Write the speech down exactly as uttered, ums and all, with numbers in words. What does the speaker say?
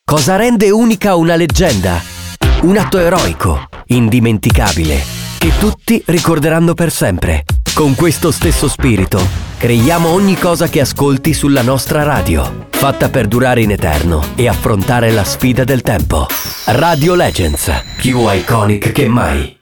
Cosa rende unica una leggenda? Un atto eroico, indimenticabile, che tutti ricorderanno per sempre. Con questo stesso spirito, creiamo ogni cosa che ascolti sulla nostra radio, fatta per durare in eterno e affrontare la sfida del tempo. Radio Legends, più iconic che mai.